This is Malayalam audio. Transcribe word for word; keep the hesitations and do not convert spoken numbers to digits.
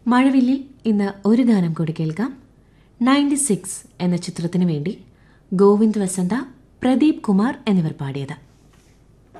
മഴവില്ലിൽ ഇന്ന് ഒരു ഗാനം കൂടി കേൾക്കാം. നയൻറ്റി സിക്സ് എന്ന ചിത്രത്തിനു വേണ്ടി ഗോവിന്ദ് വസന്ത, പ്രദീപ് കുമാർ എന്നിവർ പാടിയത്.